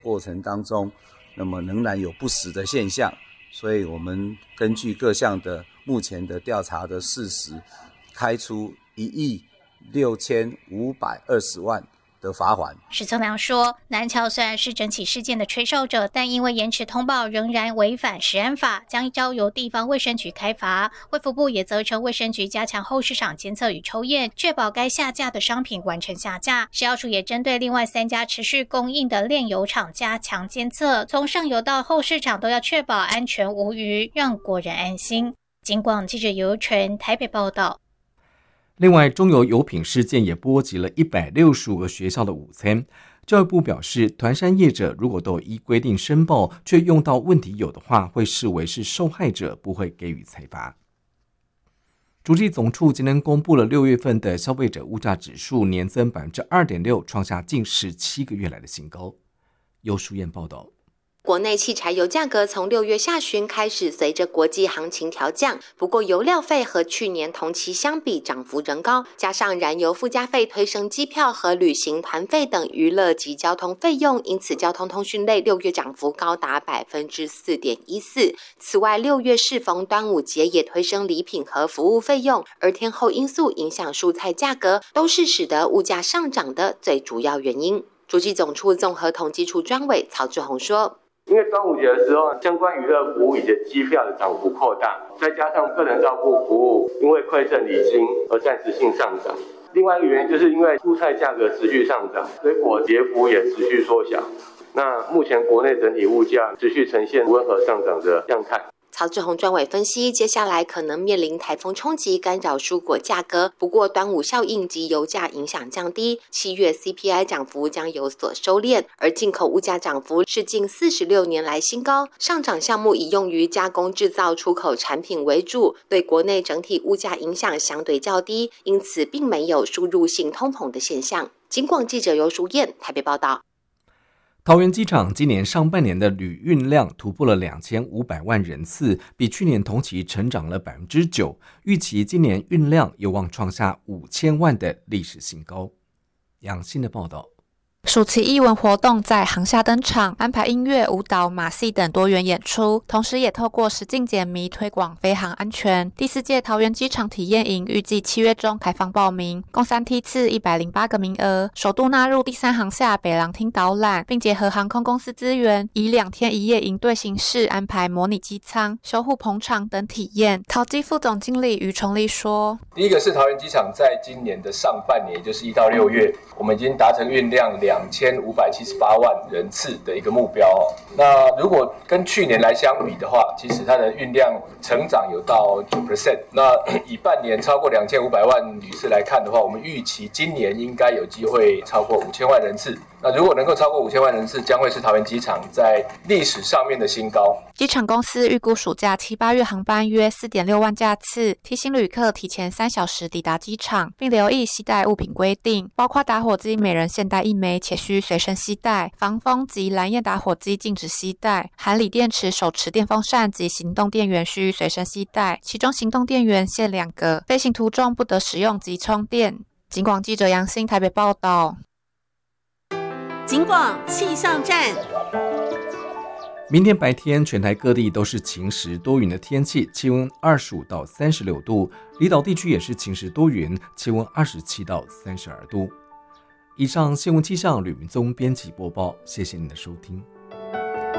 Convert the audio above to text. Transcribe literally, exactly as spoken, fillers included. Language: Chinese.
过程当中，那么仍然有不实的现象，所以我们根据各项的目前的调查的事实，开出一亿六千五百二十万的罚款。 史宗良说，南桥虽然是整起事件的吹哨者，但因为延迟通报仍然违反食安法，将交由地方卫生局开罚。卫福部也责成卫生局加强后市场监测与抽验，确保该下架的商品完成下架。食药署也针对另外三家持续供应的炼油厂加强监测，从上游到后市场都要确保安全无虞，让国人安心。警广记者尤纯台北报道。 另外，中油油品事件也波及了一百六十五个学校的午餐。教育部表示，团膳业者如果都依规定申报，却用到问题有的话，会视为是受害者，不会给予裁罚。主计总处今天公布了六月份的消费者物价指数年增 百分之二点六， 创下近十七个月来的新高。由淑燕报道。 国内汽柴油价格从六月下旬开始随着国际行情调降，不过油料费和去年同期相比涨幅仍高，加上燃油附加费推升机票和旅行团费等娱乐及交通费用，因此交通通讯类六月涨幅高达 百分之四点一四。此外，六月适逢端午节也推升礼品和服务费用，而天候因素影响蔬菜价格，都是使得物价上涨的最主要原因。主计总处综合统计处专委曹志宏说， 因为端午节的时候，相关娱乐服务以及机票的涨幅扩大，再加上个人照顾服务因为馈赠礼金而暂时性上涨。另外一个原因就是因为蔬菜价格持续上涨，水果跌幅也持续缩小。那目前国内整体物价持续呈现温和上涨的样态。 曹志宏专委分析，接下来可能面临台风冲击干扰蔬果价格，不过端午效应及油价影响降低，七月 C P I 涨幅将有所收敛，而进口物价涨幅是近四十六年来新高，上涨项目以用于加工制造出口产品为主，对国内整体物价影响相对较低，因此并没有输入性通膨的现象。警广记者尤淑燕台北报道。 桃园机场今年上半年的旅运量突破了两千五百万人次，比去年同期成长了 百分之九， 预期今年运量有望创下五千万的历史新高。杨欣的报道。 暑期艺文活动在航厦登场，安排音乐、舞蹈、马戏等多元演出，同时也透过实境解谜推广飞航安全。第四届桃园机场体验营预计七月中开放报名，共三梯次一百零八个名额，首度纳入第三航厦北廊厅导览，并结合航空公司资源，以两天一夜营队形式安排模拟机舱、修护棚场等体验。桃机副总经理于崇立说： 第一个是桃园机场在今年的上半年，也就是一到六月，我们已经达成运量两千五百七十八万人次的一个目标。那如果跟去年来相比的话，其实它的运量成长有到 百分之九。 那以半年超过两千五百万旅次来看的话，我们预期今年应该有机会超过五千万人次。那如果能够超过五千万人次，将会是桃园机场在历史上面的新高。 机场公司预估暑假七八月航班约 四点六万架次，提醒旅客提前三小时抵达机场，并留意携带物品规定，包括打火机每人限带一枚，且需随身携带；防风及蓝焰打火机禁止携带；含锂电池手持电风扇及行动电源需随身携带，其中行动电源限两个，飞行途中不得使用及充电。警广记者杨欣台北报道。 警广气象站。 明天白天全台各地都是晴时多云的天气，气温二十五到三十六度，离岛地区也是晴时多云，气温二十七到三十二度。以上新闻气象吕明宗编辑播报，谢谢您的收听。